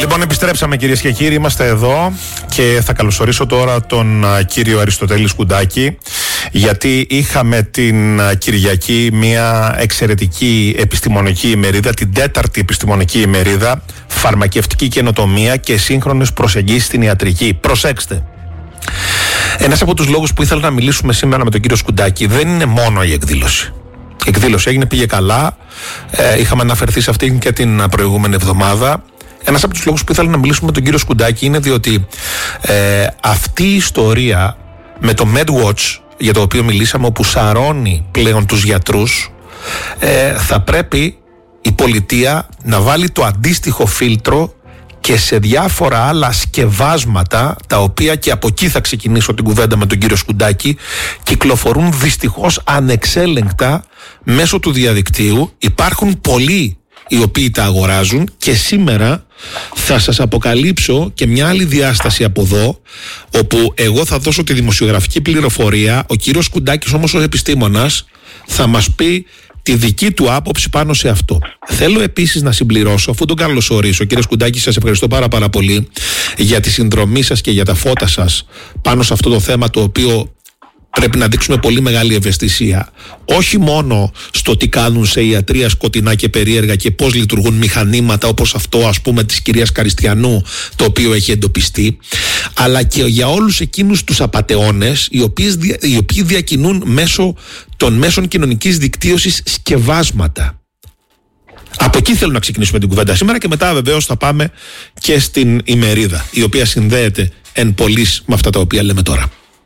Λοιπόν, επιστρέψαμε κυρίες και κύριοι, είμαστε εδώ και θα καλωσορίσω τώρα τον κύριο Αριστοτέλη Σκουντάκη, γιατί είχαμε την Κυριακή μια εξαιρετική επιστημονική ημερίδα, την 4η επιστημονική ημερίδα, φαρμακευτική καινοτομία και σύγχρονες προσεγγίσεις στην ιατρική. Προσέξτε. Ένας από τους λόγους που ήθελα να μιλήσουμε σήμερα με τον κύριο Σκουντάκη δεν είναι μόνο η εκδήλωση. Η εκδήλωση έγινε, πήγε καλά. Είχαμε αναφερθεί σε αυτήν και την προηγούμενη εβδομάδα. Ένας από τους λόγους που ήθελα να μιλήσουμε με τον κύριο Σκουντάκη είναι διότι αυτή η ιστορία με το MedWatch, για το οποίο μιλήσαμε, όπου σαρώνει πλέον τους γιατρούς, θα πρέπει η πολιτεία να βάλει το αντίστοιχο φίλτρο και σε διάφορα άλλα σκευάσματα, τα οποία, και από εκεί θα ξεκινήσω την κουβέντα με τον κύριο Σκουντάκη, κυκλοφορούν δυστυχώς ανεξέλεγκτα μέσω του διαδικτύου. Υπάρχουν πολλοί οι οποίοι τα αγοράζουν και σήμερα θα σας αποκαλύψω και μια άλλη διάσταση από εδώ, όπου εγώ θα δώσω τη δημοσιογραφική πληροφορία, ο κύριος Σκουντάκης όμως ως επιστήμονας θα μας πει τη δική του άποψη πάνω σε αυτό. Θέλω επίσης να συμπληρώσω, αφού τον καλωσορίσω, κύριε Σκουντάκη, σας ευχαριστώ πάρα πολύ για τη συνδρομή σας και για τα φώτα σας πάνω σε αυτό το θέμα, το οποίο πρέπει να δείξουμε πολύ μεγάλη ευαισθησία. Όχι μόνο στο τι κάνουν σε ιατρία σκοτεινά και περίεργα και πώς λειτουργούν μηχανήματα όπως αυτό, ας πούμε, της κυρίας Καριστιανού, το οποίο έχει εντοπιστεί, αλλά και για όλους εκείνους τους απατεώνες οι οποίοι διακινούν μέσω των μέσων κοινωνικής δικτύωσης σκευάσματα. Από εκεί θέλω να ξεκινήσουμε την κουβέντα σήμερα και μετά βεβαίως θα πάμε και στην ημερίδα, η οποία συνδέεται εν πολλοίς με αυτά τα οποία λέμε τώρα.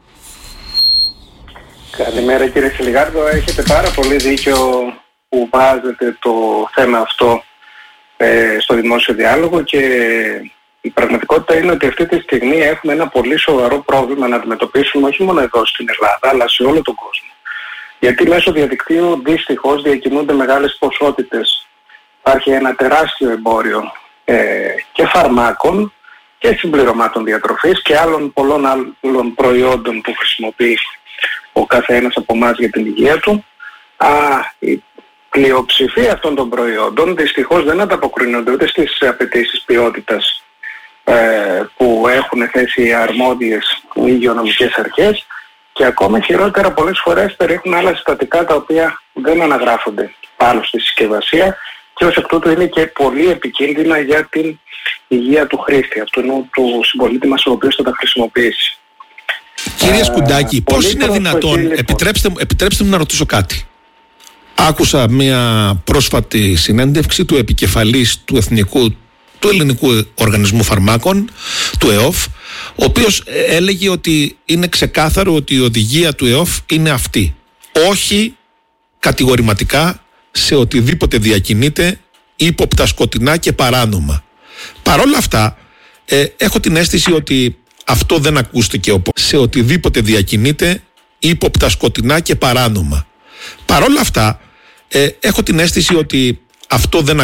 Καλημέρα κύριε Σιλιγάρδο, έχετε πάρα πολύ δίκιο που βάζετε το θέμα αυτό στο δημόσιο διάλογο, και η πραγματικότητα είναι ότι αυτή τη στιγμή έχουμε ένα πολύ σοβαρό πρόβλημα να αντιμετωπίσουμε, όχι μόνο εδώ στην Ελλάδα αλλά σε όλο τον κόσμο. Γιατί μέσω διαδικτύου δυστυχώς διακινούνται μεγάλες ποσότητες. Υπάρχει ένα τεράστιο εμπόριο και φαρμάκων και συμπληρωμάτων διατροφής και άλλων πολλών άλλων προϊόντων που χρησιμοποιεί ο καθένας από εμάς για την υγεία του. Η πλειοψηφία αυτών των προϊόντων δυστυχώς δεν ανταποκρίνονται ούτε στις απαιτήσεις ποιότητας που έχουν θέσει οι αρμόδιες υγειονομικές αρχές, και ακόμα χειρότερα πολλές φορές περιέχουν άλλα συστατικά τα οποία δεν αναγράφονται πάνω στη συσκευασία και ως εκ τούτου είναι και πολύ επικίνδυνα για την υγεία του χρήστη, αυτού του συμπολίτη μας ο οποίος θα τα χρησιμοποιήσει. Κύριε Σκουντάκη, πώς είναι δυνατόν, επιτρέψτε μου να ρωτήσω κάτι. Άκουσα μια πρόσφατη συνέντευξη του επικεφαλής του Ελληνικού Οργανισμού Φαρμάκων, του ΕΟΦ, ο οποίος έλεγε ότι είναι ξεκάθαρο ότι η οδηγία του ΕΟΦ είναι αυτή. Όχι κατηγορηματικά σε οτιδήποτε διακινείται ύποπτα, σκοτεινά και παράνομα. Παρόλα αυτά, έχω την αίσθηση ότι αυτό δεν ακούστηκε σε οτιδήποτε διακινείται ύποπτα, σκοτεινά και παράνομα. Παρόλα αυτά, έχω την αίσθηση ότι αυτό δεν